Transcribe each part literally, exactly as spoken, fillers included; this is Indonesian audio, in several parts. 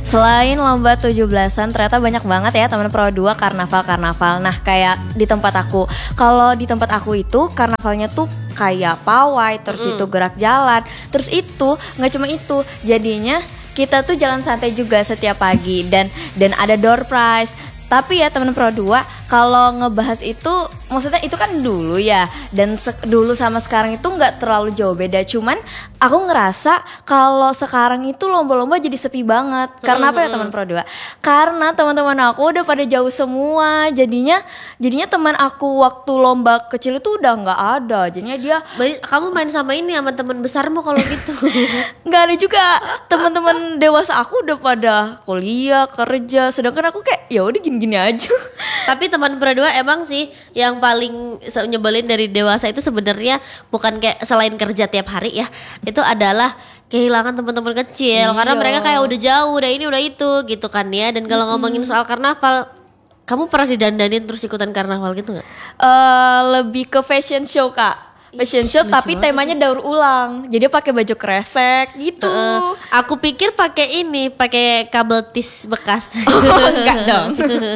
Selain lomba tujuh belasan, ternyata banyak banget ya teman Pro dua karnaval-karnaval. Nah, kayak di tempat aku. Kalau di tempat aku itu karnavalnya tuh kayak pawai, terus mm. itu gerak jalan, terus itu nggak cuma itu, jadinya kita tuh jalan santai juga setiap pagi dan dan ada door prize. Tapi ya teman Pro dua, kalau ngebahas itu maksudnya itu kan dulu ya, dan se- dulu sama sekarang itu nggak terlalu jauh beda. Cuman aku ngerasa kalau sekarang itu lomba-lomba jadi sepi banget. Karena apa ya teman Pro dua? Karena teman-teman aku udah pada jauh semua. Jadinya jadinya teman aku waktu lomba kecil itu udah nggak ada. Jadinya dia, kamu main sama ini sama teman besarmu kalau gitu. Nggak ada juga. Teman-teman dewasa aku udah pada kuliah, kerja, sedangkan aku kayak ya udah gini-gini aja. Tapi teman Pro dua emang sih yang paling nyebelin dari dewasa itu sebenarnya bukan kayak selain kerja tiap hari ya, itu adalah kehilangan teman-teman kecil. Iya. Karena mereka kayak udah jauh, udah ini udah itu gitu kan ya. Dan kalau hmm. ngomongin soal karnaval, kamu pernah didandanin terus ikutan karnaval gitu nggak? Uh, lebih ke fashion show kak. Fashion show tapi temanya daur ulang. Jadi pakai baju kresek gitu. Uh, aku pikir pakai ini, pakai kabel tis bekas. Oh, enggak dong.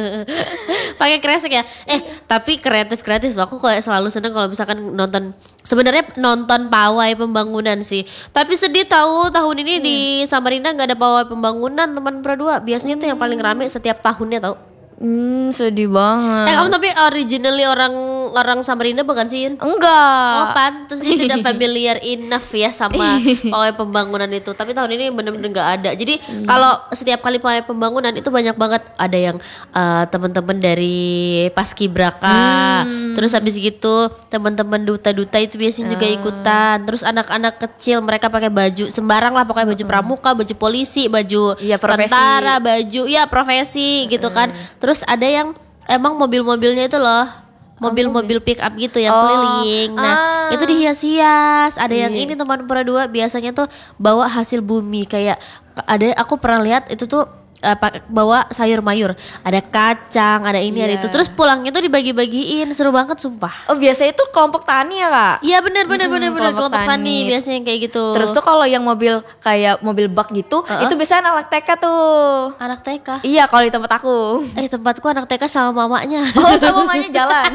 Pakai kresek ya. Eh, tapi kreatif-kreatif. Aku kayak selalu seneng kalau misalkan nonton, sebenarnya nonton pawai pembangunan sih. Tapi sedih tahu tahun ini hmm. di Samarinda enggak ada pawai pembangunan teman Pro dua. Biasanya hmm. tuh yang paling rame setiap tahunnya tahu. Hmm, sedih banget. Eh, kamu tapi originally orang orang Samarinda bukan sih, Yun? Enggak. Oh, pantes dia tidak familiar enough ya sama pawai pembangunan itu. Tapi tahun ini benar-benar enggak ada. Jadi hmm. kalau setiap kali pawai pembangunan itu banyak banget ada yang uh, teman-teman dari Paskibraka. Hmm. Terus habis gitu teman-teman duta-duta itu biasanya uh. juga ikutan. Terus anak-anak kecil mereka pakai baju sembarang lah, pokoknya baju pramuka, baju polisi, baju ya, tentara, baju ya profesi gitu uh. kan. Terus ada yang emang mobil-mobilnya itu loh, mobil-mobil pick up gitu yang oh, keliling. Nah, ah. itu dihias-hias. Ada iya. yang ini teman Pro dua biasanya tuh bawa hasil bumi, kayak ada aku pernah lihat itu tuh uh, bawa sayur mayur, ada kacang, ada ini, yeah. ada itu. Terus pulangnya tuh dibagi-bagiin, seru banget sumpah. Oh, biasanya itu kelompok tani ya kak? Iya benar benar hmm, benar benar kelompok, kelompok tani. tani biasanya kayak gitu. Terus tuh kalau yang mobil kayak mobil bak gitu, uh-uh. itu biasanya anak T K tuh. Anak T K? Iya kalau di tempat aku. Eh tempatku anak T K sama mamanya. Oh sama mamanya jalan.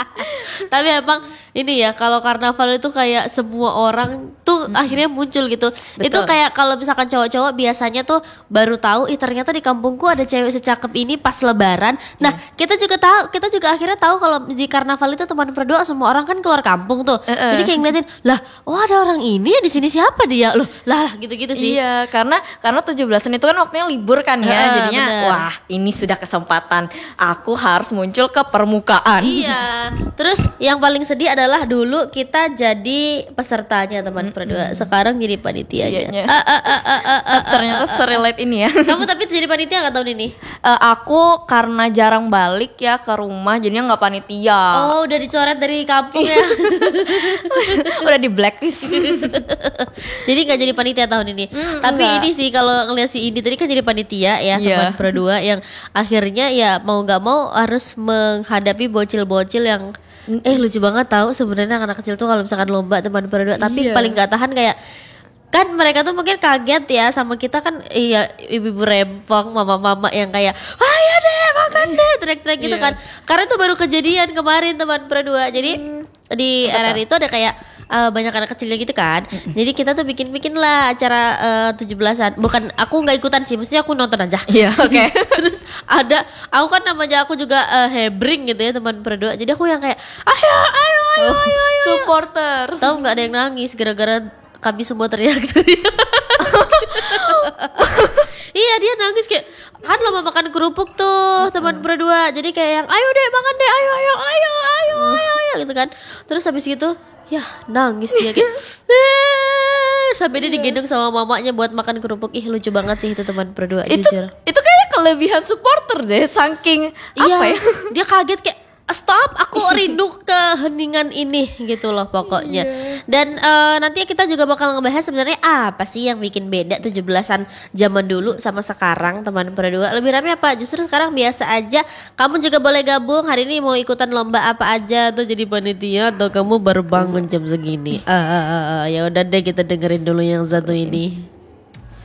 Tapi emang ini ya, kalau karnaval itu kayak semua orang tuh hmm. akhirnya muncul gitu. Betul. Itu kayak kalau misalkan cowok-cowok biasanya tuh baru tahu, ih ternyata di kampungku ada cewek secakep ini pas lebaran. Nah, hmm. kita juga tahu, kita juga akhirnya tahu kalau di karnaval itu teman Pro dua semua orang kan keluar kampung tuh. Uh-uh. Jadi kayak ngeliatin, lah, oh ada orang ini di sini siapa dia? Loh, lah, lah gitu-gitu sih. Iya, karena karena tujuh belasan itu kan waktunya libur kan ya. Uh, jadinya bener. Wah, ini sudah kesempatan aku harus muncul ke permukaan. Iya. Terus yang paling sedih adalah dulu kita jadi pesertanya teman Pro dua. Sekarang jadi panitianya. Uh, uh, uh, uh, uh, uh, uh, ternyata uh, uh, serelate ini ya. Kamu tapi jadi panitia nggak tahun ini? Uh, aku karena jarang balik ya ke rumah, jadinya nggak panitia. Oh, udah dicoret dari kampung ya? Udah di blacklist. Jadi nggak jadi panitia tahun ini. Hmm, tapi enggak. Ini sih kalau ngeliat si Indi tadi kan jadi panitia ya, yeah. teman Pro dua yang akhirnya ya mau nggak mau harus menghadapi bocil-bocil yang eh lucu banget tahu sebenarnya anak kecil tuh kalau misalkan lomba teman Pro dua, tapi yeah. paling nggak tahan kayak kan mereka tuh mungkin kaget ya sama kita kan, iya ibu-ibu rempong, mama-mama yang kayak ayo deh makan deh teriak-teriak gitu yeah. kan, karena itu baru kejadian kemarin teman Pro dua. Jadi mm. di R R itu ada kayak uh, banyak anak kecilnya gitu kan, mm-hmm. jadi kita tuh bikin-bikin lah acara uh, tujuh belasan. Bukan aku nggak ikutan sih, maksudnya aku nonton aja. Iya, yeah, oke. Okay. Terus ada, aku kan namanya aku juga uh, hebring gitu ya teman Pro dua. Jadi aku yang kayak ayo ayo ayo oh, ayo, ayo. supporter. Tahu nggak ada yang nangis gara-gara kami semua teriak-teriak. Iya dia nangis kayak kan lomba makan kerupuk tuh teman Pro dua. Jadi kayak yang ayo deh makan deh, ayo ayo ayo ayo ayo ayo gitu kan. Terus habis gitu ya nangis dia kayak sampai dia digendong sama mamanya buat makan kerupuk. Ih lucu banget sih itu teman Pro dua, itu, jujur. Itu kayaknya kelebihan supporter deh, saking iya, apa ya? Dia kaget kayak stop, aku rindu ke heningan ini gitu loh pokoknya. Yeah. Dan uh, nanti kita juga bakal ngebahas sebenarnya apa sih yang bikin beda tujuh belasan zaman dulu sama sekarang teman Pro dua. Lebih ramai apa? Justru sekarang biasa aja. Kamu juga boleh gabung hari ini, mau ikutan lomba apa aja tuh jadi panitia atau kamu baru bangun jam segini. Ah, ah, ah, ah. Ya udah deh kita dengerin dulu yang satu ini.